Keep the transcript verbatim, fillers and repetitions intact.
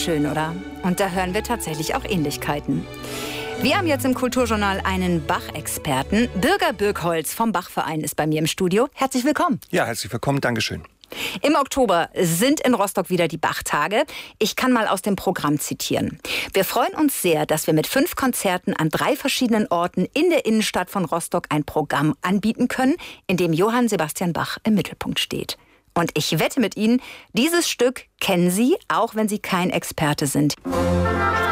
Schön, oder? Und da hören wir tatsächlich auch Ähnlichkeiten. Wir haben jetzt im Kulturjournal einen Bach-Experten. Birger Birkholz vom Bachverein ist bei mir im Studio. Herzlich willkommen. Ja, herzlich willkommen. Dankeschön. Im Oktober sind in Rostock wieder die Bachtage. Ich kann mal aus dem Programm zitieren. Wir freuen uns sehr, dass wir mit fünf Konzerten an drei verschiedenen Orten in der Innenstadt von Rostock ein Programm anbieten können, in dem Johann Sebastian Bach im Mittelpunkt steht. Und ich wette mit Ihnen, dieses Stück kennen Sie, auch wenn Sie kein Experte sind.